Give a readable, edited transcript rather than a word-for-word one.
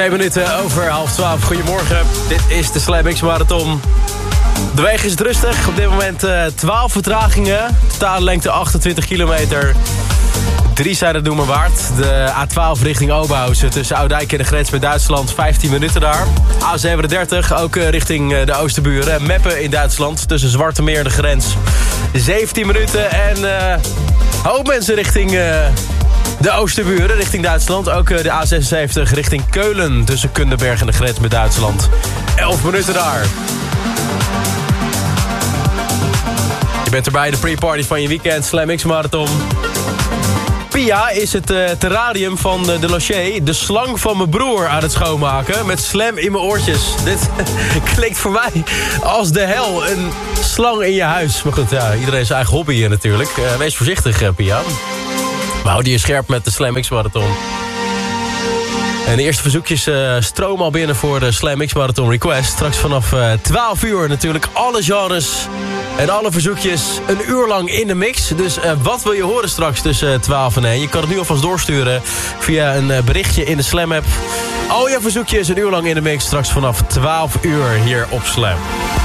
2 minuten over 11:30. Goedemorgen, dit is de Slam X Marathon. De weg is rustig, op dit moment 12 vertragingen. Totale lengte 28 kilometer. 3 zijn het noemen waard. De A12 richting Oberhausen tussen Oudijk en de grens met Duitsland. 15 minuten daar. A37 ook richting de Oosterburen. Meppen in Duitsland tussen Zwartemeer en de grens. 17 minuten en hoop mensen richting de Oosterburen, richting Duitsland. Ook de A76 richting Keulen tussen Kundenberg en de grens met Duitsland. 11 minuten daar. Je bent erbij, de pre-party van je weekend, Slam X Marathon. Pia is het terrarium van de Loché, de slang van mijn broer, aan het schoonmaken. Met slam in mijn oortjes. Dit klinkt voor mij als de hel. Een slang in je huis. Maar goed, ja, iedereen zijn eigen hobby hier natuurlijk. Wees voorzichtig, Pia. We houden je scherp met de Slam X Marathon. En de eerste verzoekjes stromen al binnen voor de Slam X Marathon Request. Straks vanaf 12 uur natuurlijk alle genres en alle verzoekjes een uur lang in de mix. Dus wat wil je horen straks tussen 12 en 1? Je kan het nu alvast doorsturen via een berichtje in de Slam app. Al je verzoekjes een uur lang in de mix. Straks vanaf 12 uur hier op Slam.